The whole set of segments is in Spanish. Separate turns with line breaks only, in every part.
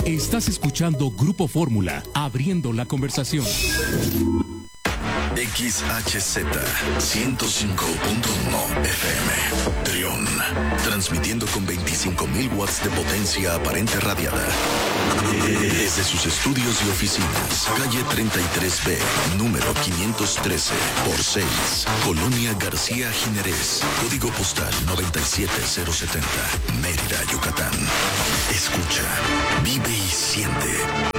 Estás escuchando Grupo Fórmula, abriendo la conversación.
XHZ 105.1 FM Trión, transmitiendo con 25.000 watts de potencia aparente radiada desde sus estudios y oficinas, calle 33B, número 513 por 6, Colonia García Jiménez, código postal 97070, Mérida, Yucatán. Escucha, vive y siente.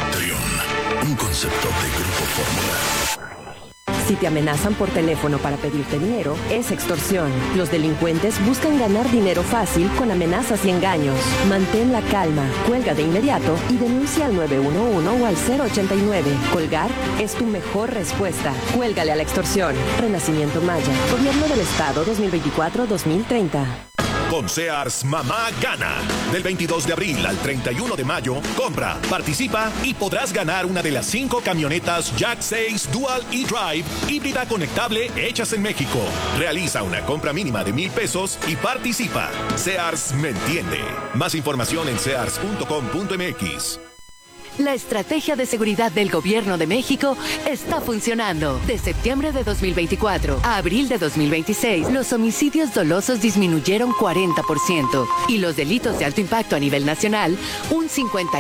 Trión, un concepto de Grupo Fórmula.
Si te amenazan por teléfono para pedirte dinero, es extorsión. Los delincuentes buscan ganar dinero fácil con amenazas y engaños. Mantén la calma, cuelga de inmediato y denuncia al 911 o al 089. Colgar es tu mejor respuesta. Cuélgale a la extorsión. Renacimiento Maya. Gobierno del Estado 2024-2030.
Con Sears, mamá gana. Del 22 de abril al 31 de mayo, compra, participa y podrás ganar una de las 5 camionetas Jack 6 Dual e-Drive híbrida conectable hechas en México. Realiza una compra mínima de $1,000 y participa. Sears me entiende. Más información en sears.com.mx.
La estrategia de seguridad del Gobierno de México está funcionando. De septiembre de 2024 a abril de 2026, los homicidios dolosos disminuyeron 40% y los delitos de alto impacto a nivel nacional un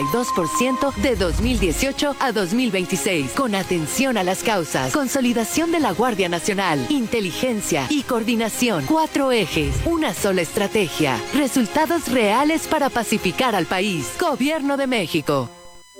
52% de 2018 a 2026. Con atención a las causas, consolidación de la Guardia Nacional, inteligencia y coordinación. 4 ejes, una sola estrategia. Resultados reales para pacificar al país. Gobierno de México.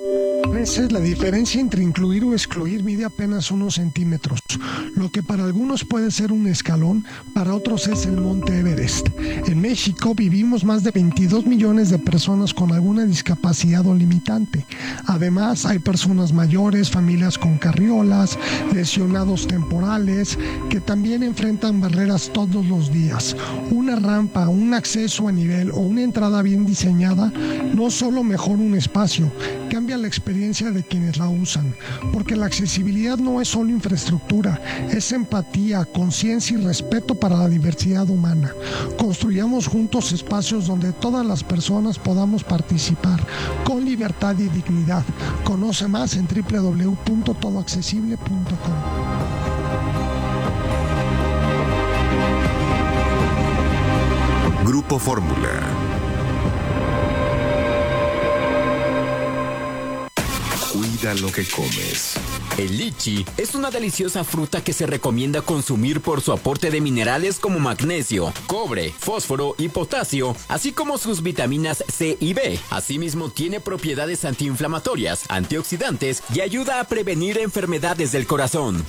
Esa es la diferencia entre incluir o excluir, mide apenas unos centímetros. Lo que para algunos puede ser un escalón, para otros es el Monte Everest. En México vivimos más de 22 millones de personas con alguna discapacidad o limitante. Además, hay personas mayores, familias con carriolas, lesionados temporales, que también enfrentan barreras todos los días. Una rampa, un acceso a nivel o una entrada bien diseñada no solo mejora un espacio, cambia la experiencia de quienes la usan, porque la accesibilidad no es solo infraestructura, es empatía, conciencia y respeto para la diversidad humana. Construyamos juntos espacios donde todas las personas podamos participar con libertad y dignidad. Conoce más en www.todoaccesible.com.
Grupo Fórmula. Cuida lo que comes.
El lichi es una deliciosa fruta que se recomienda consumir por su aporte de minerales como magnesio, cobre, fósforo y potasio, así como sus vitaminas C y B. Asimismo, tiene propiedades antiinflamatorias, antioxidantes y ayuda a prevenir enfermedades del corazón.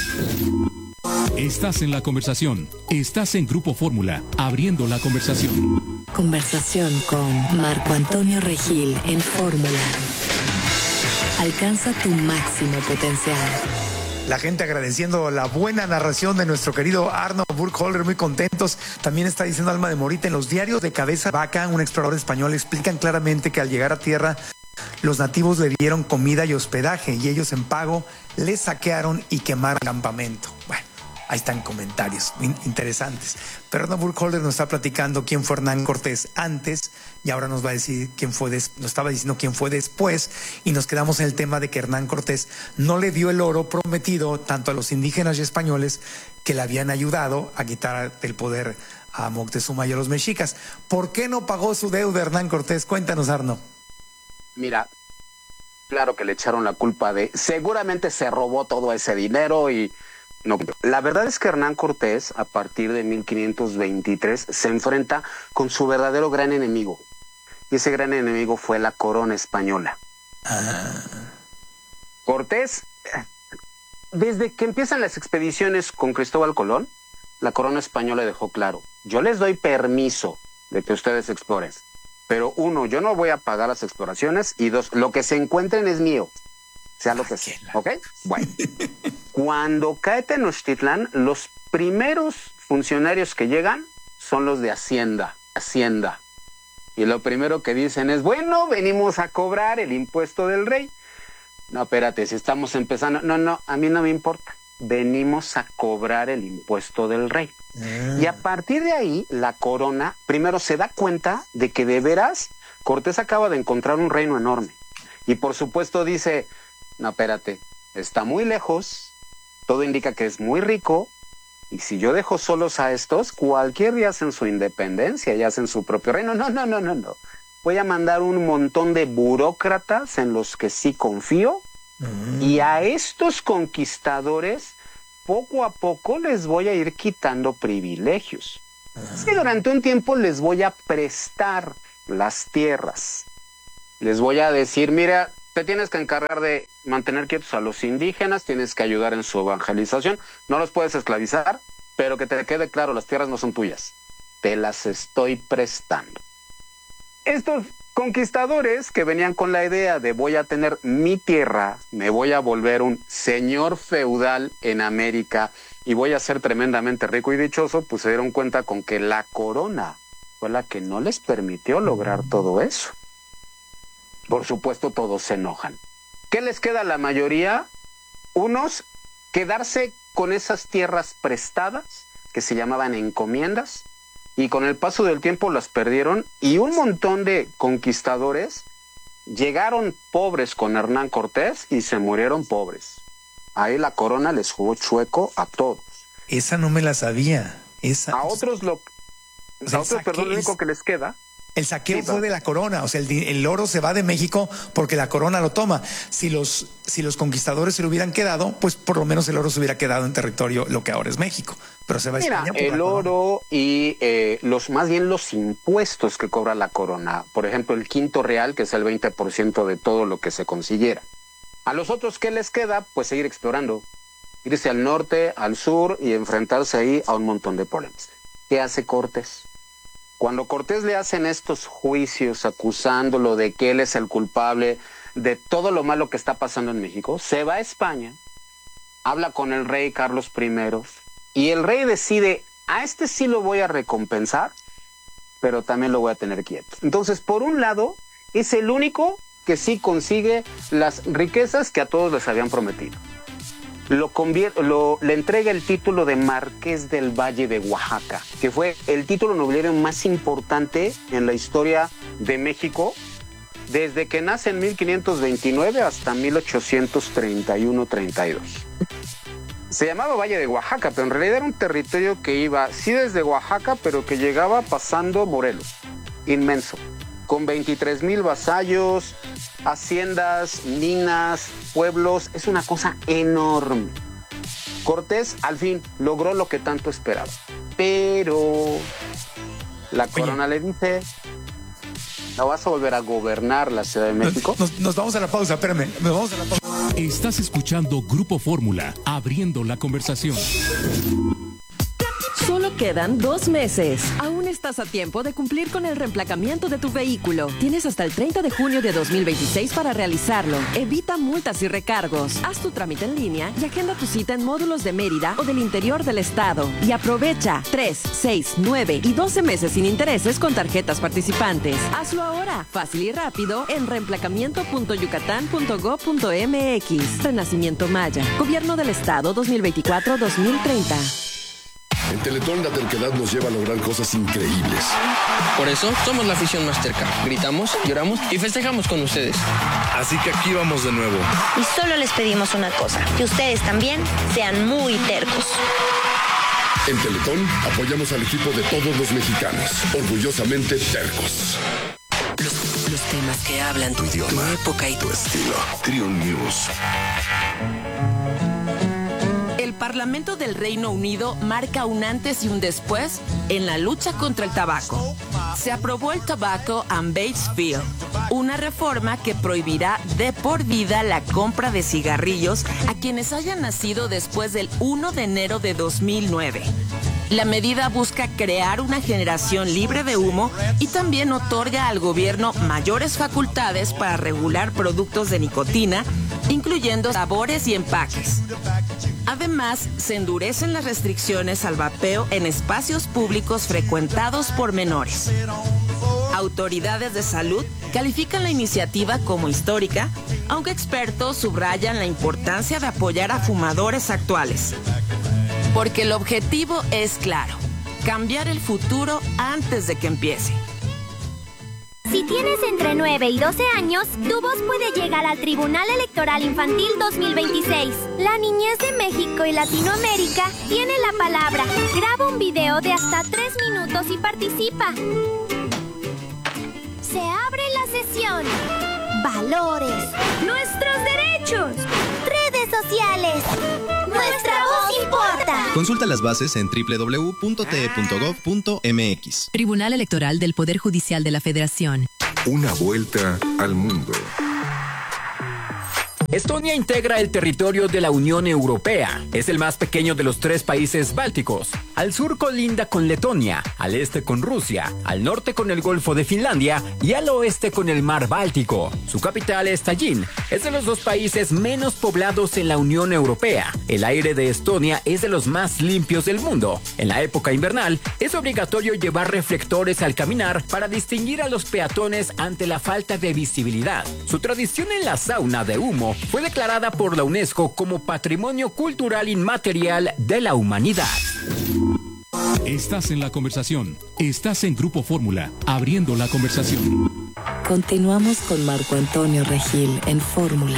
Estás en la conversación. Estás en Grupo Fórmula, abriendo la conversación.
Conversación con Marco Antonio Regil en Fórmula. Alcanza tu máximo potencial.
La gente agradeciendo la buena narración de nuestro querido Arno Burkholder, muy contentos. También está diciendo Alma de Morita, en los diarios de Cabeza Vaca, un explorador español, explican claramente que al llegar a tierra, los nativos le dieron comida y hospedaje y ellos en pago les saquearon y quemaron el campamento. Bueno, ahí están comentarios interesantes. Pero Arno Burkholder nos está platicando quién fue Hernán Cortés antes y ahora nos va a decir quién fue nos estaba diciendo quién fue después, y nos quedamos en el tema de que Hernán Cortés no le dio el oro prometido tanto a los indígenas y españoles que le habían ayudado a quitar el poder a Moctezuma y a los mexicas. ¿Por qué no pagó su deuda Hernán Cortés? Cuéntanos, Arno.
Mira, claro que le echaron la culpa seguramente se robó todo ese dinero y no. La verdad es que Hernán Cortés, a partir de 1523, se enfrenta con su verdadero gran enemigo. Y ese gran enemigo fue la corona española. Cortés, desde que empiezan las expediciones con Cristóbal Colón, la corona española dejó claro: yo les doy permiso de que ustedes exploren, pero 1, yo no voy a pagar las exploraciones, y 2, lo que se encuentren es mío, sea lo que sea, ¿ok? Bueno, cuando cae Tenochtitlán, los primeros funcionarios que llegan son los de Hacienda. Y lo primero que dicen es: bueno, venimos a cobrar el impuesto del rey. No, espérate, si estamos empezando. No, a mí no me importa. Venimos a cobrar el impuesto del rey. Y a partir de ahí, la corona primero se da cuenta de que de veras Cortés acaba de encontrar un reino enorme. Y por supuesto dice, no, espérate, está muy lejos, todo indica que es muy rico, y si yo dejo solos a estos, cualquier día hacen su independencia y hacen su propio reino. No. Voy a mandar un montón de burócratas en los que sí confío, y a estos conquistadores poco a poco les voy a ir quitando privilegios. Sí, durante un tiempo les voy a prestar las tierras. Les voy a decir, mira, te tienes que encargar de mantener quietos a los indígenas, tienes que ayudar en su evangelización, no los puedes esclavizar, pero que te quede claro, las tierras no son tuyas, te las estoy prestando. Estos conquistadores que venían con la idea de voy a tener mi tierra, me voy a volver un señor feudal en América y voy a ser tremendamente rico y dichoso, pues se dieron cuenta con que la corona fue la que no les permitió lograr todo eso. Por supuesto, todos se enojan. ¿Qué les queda a la mayoría? Unos, quedarse con esas tierras prestadas, que se llamaban encomiendas, y con el paso del tiempo las perdieron, y un montón de conquistadores llegaron pobres con Hernán Cortés y se murieron pobres. Ahí la corona les jugó chueco a todos.
Esa no me la sabía.
A otros, lo único que les queda...
El saqueo fue de la corona, o sea, el oro se va de México porque la corona lo toma. Si los conquistadores se lo hubieran quedado, pues por lo menos el oro se hubiera quedado en territorio, lo que ahora es México. Pero se va a España por
el oro y más bien los impuestos que cobra la corona. Por ejemplo, el quinto real, que es el 20% de todo lo que se consiguiera. A los otros, ¿qué les queda? Pues seguir explorando. Irse al norte, al sur y enfrentarse ahí a un montón de problemas. ¿Qué hace Cortés? Cuando Cortés le hacen estos juicios acusándolo de que él es el culpable de todo lo malo que está pasando en México, se va a España, habla con el rey Carlos I, y el rey decide, a este sí lo voy a recompensar, pero también lo voy a tener quieto. Entonces, por un lado, es el único que sí consigue las riquezas que a todos les habían prometido. Le entrega el título de Marqués del Valle de Oaxaca, que fue el título nobiliario más importante en la historia de México, desde que nace en 1529 hasta 1831-32. Se llamaba Valle de Oaxaca, pero en realidad era un territorio que iba, sí desde Oaxaca, pero que llegaba pasando Morelos, inmenso, con 23,000 vasallos, haciendas, minas, pueblos, es una cosa enorme. Cortés al fin logró lo que tanto esperaba, pero la corona le dice, ¿no vas a volver a gobernar la Ciudad de México?
Nos vamos a la pausa, espérame, nos vamos a la pausa.
Estás escuchando Grupo Fórmula, abriendo la conversación.
Solo quedan 2 meses. Aún estás a tiempo de cumplir con el reemplacamiento de tu vehículo. Tienes hasta el 30 de junio de 2026 para realizarlo. Evita multas y recargos. Haz tu trámite en línea y agenda tu cita en módulos de Mérida o del interior del estado. Y aprovecha 3, 6, 9 y 12 meses sin intereses con tarjetas participantes. Hazlo ahora, fácil y rápido, en reemplacamiento.yucatán.gov.mx. Renacimiento Maya. Gobierno del Estado 2024-2030.
En Teletón la terquedad nos lleva a lograr cosas increíbles.
Por eso somos la afición más terca. Gritamos, lloramos y festejamos con ustedes.
Así que aquí vamos de nuevo.
Y solo les pedimos una cosa, que ustedes también sean muy tercos.
En Teletón apoyamos al equipo de todos los mexicanos. Orgullosamente tercos.
Los temas que hablan
tu idioma, tu época y tu estilo. Trion News.
El Parlamento del Reino Unido marca un antes y un después en la lucha contra el tabaco. Se aprobó el Tobacco and Vapes Bill, una reforma que prohibirá de por vida la compra de cigarrillos a quienes hayan nacido después del 1 de enero de 2009. La medida busca crear una generación libre de humo y también otorga al gobierno mayores facultades para regular productos de nicotina, incluyendo sabores y empaques. Además, se endurecen las restricciones al vapeo en espacios públicos frecuentados por menores. Autoridades de salud califican la iniciativa como histórica, aunque expertos subrayan la importancia de apoyar a fumadores actuales. Porque el objetivo es claro, cambiar el futuro antes de que empiece.
Si
tienes entre 9 y 12 años, tu voz puede llegar al Tribunal Electoral Infantil 2026. La niñez de México y Latinoamérica tiene la palabra. Graba un video de hasta 3 minutos y participa. Se abre la sesión. Valores. Nuestros derechos. Redes sociales. Nuestra voz importa.
Consulta las bases en www.te.gov.mx.
Tribunal Electoral del Poder Judicial de la Federación.
Una vuelta al mundo.
Estonia integra el territorio de la Unión Europea. Es el más pequeño de los 3 países bálticos. Al sur colinda con Letonia, al este con Rusia, al norte con el Golfo de Finlandia y al oeste con el Mar Báltico. Su capital es Tallinn. Es de los 2 países menos poblados en la Unión Europea. El aire de Estonia es de los más limpios del mundo. En la época invernal, es obligatorio llevar reflectores al caminar para distinguir a los peatones ante la falta de visibilidad. Su tradición en la sauna de humo fue declarada por la UNESCO como Patrimonio Cultural Inmaterial de la Humanidad.
Estás en la conversación. Estás en Grupo Fórmula, abriendo la conversación.
Continuamos con Marco Antonio Regil en Fórmula.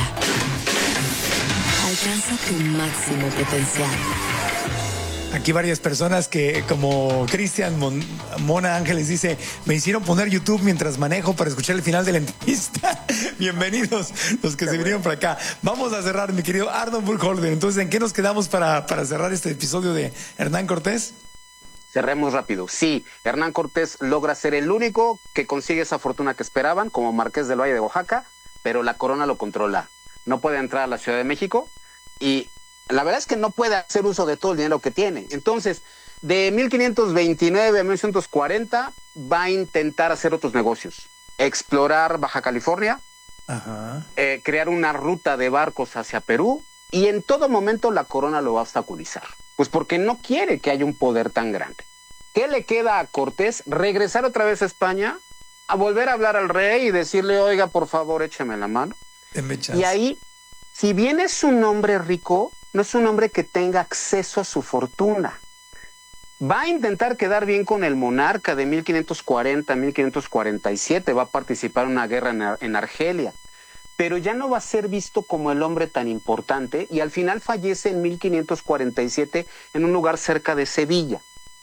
Alcanza tu máximo potencial.
Aquí varias personas que, como Cristian Mona Ángeles dice, me hicieron poner YouTube mientras manejo para escuchar el final de la entrevista. Bienvenidos los que se vinieron para acá. Vamos a cerrar, mi querido Arnold Burkholder. Entonces, ¿en qué nos quedamos para cerrar este episodio de Hernán Cortés?
Cerremos rápido. Sí, Hernán Cortés logra ser el único que consigue esa fortuna que esperaban, como Marqués del Valle de Oaxaca, pero la corona lo controla. No puede entrar a la Ciudad de México y la verdad es que no puede hacer uso de todo el dinero que tiene. Entonces, de 1529 a 1940 va a intentar hacer otros negocios. Explorar Baja California, crear una ruta de barcos hacia Perú, y en todo momento la corona lo va a obstaculizar. Pues porque no quiere que haya un poder tan grande. ¿Qué le queda a Cortés? Regresar otra vez a España, a volver a hablar al rey y decirle, oiga, por favor, écheme la mano. Y ahí, si bien es un hombre rico, no es un hombre que tenga acceso a su fortuna. Va a intentar quedar bien con el monarca de 1540 a 1547, va a participar en una guerra en Argelia, pero ya no va a ser visto como el hombre tan importante y al final fallece en 1547 en un lugar cerca de Sevilla.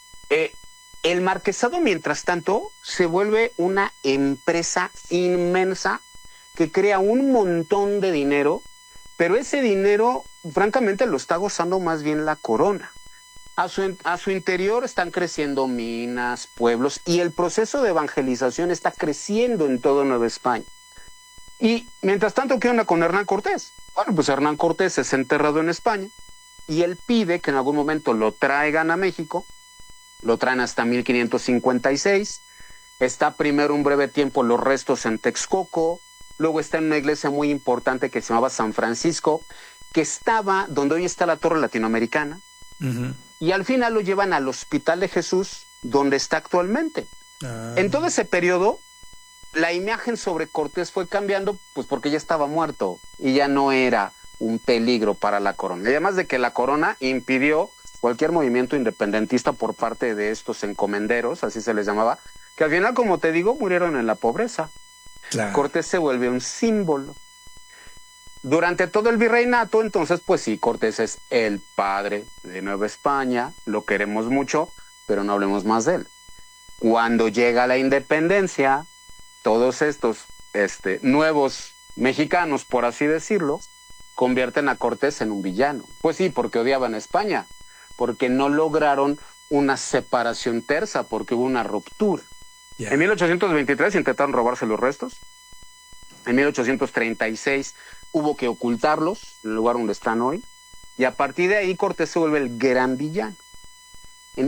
El marquesado, mientras tanto, se vuelve una empresa inmensa que crea un montón de dinero, pero ese dinero, francamente, lo está gozando más bien la corona. A su interior están creciendo minas, pueblos, y el proceso de evangelización está creciendo en toda Nueva España. Y mientras tanto, ¿qué onda con Hernán Cortés? Bueno, pues Hernán Cortés es enterrado en España y él pide que en algún momento lo traigan a México. Lo traen hasta 1556. Está primero un breve tiempo los restos en Texcoco. Luego está en una iglesia muy importante que se llamaba San Francisco, que estaba donde hoy está la Torre Latinoamericana. Y al final lo llevan al Hospital de Jesús, donde está actualmente. En todo ese periodo, la imagen sobre Cortés fue cambiando, pues porque ya estaba muerto y ya no era un peligro para la corona. Y además de que la corona impidió cualquier movimiento independentista por parte de estos encomenderos, así se les llamaba, que al final, como te digo, murieron en la pobreza. Claro. Cortés se vuelve un símbolo. Durante todo el virreinato, entonces, pues sí, Cortés es el padre de Nueva España, lo queremos mucho, pero no hablemos más de él. Cuando llega la independencia, todos estos nuevos mexicanos, por así decirlo, convierten a Cortés en un villano. Pues sí, porque odiaban a España, porque no lograron una separación tersa, porque hubo una ruptura. En 1823 intentaron robarse los restos. En 1836 hubo que ocultarlos en el lugar donde están hoy. Y a partir de ahí Cortés se vuelve el gran villano. En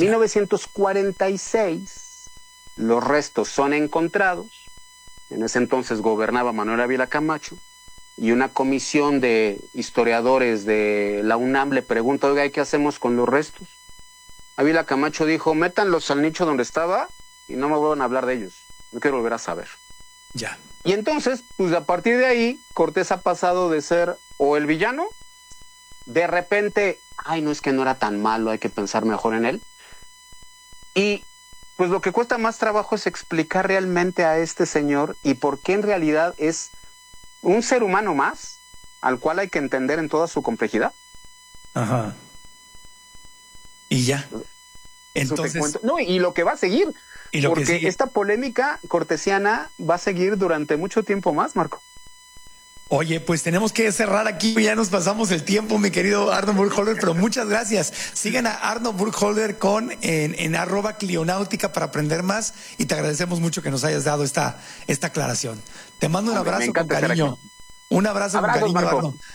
1946 los restos son encontrados. En ese entonces gobernaba Manuel Ávila Camacho. Y una comisión de historiadores de la UNAM le pregunta, oiga, ¿qué hacemos con los restos? Ávila Camacho dijo, métanlos al nicho donde estaba y no me vuelvan a hablar de ellos. No quiero volver a saber.
Ya.
Y entonces, pues a partir de ahí, Cortés ha pasado de ser o el villano, de repente, ay, no, es que no era tan malo, hay que pensar mejor en él. Y pues lo que cuesta más trabajo es explicar realmente a este señor y por qué en realidad es un ser humano más al cual hay que entender en toda su complejidad.
Ajá. Y ya. Entonces,
no, y lo que va a seguir. Porque esta polémica cortesiana va a seguir durante mucho tiempo más, Marco.
Oye, pues tenemos que cerrar aquí, ya nos pasamos el tiempo, mi querido Arnold Burkholder, pero muchas gracias. Sigan a Arnold Burkholder en @Clionáutica para aprender más y te agradecemos mucho que nos hayas dado esta aclaración. Te mando un abrazo con cariño. Un abrazo con cariño,
Marco.
Arnold.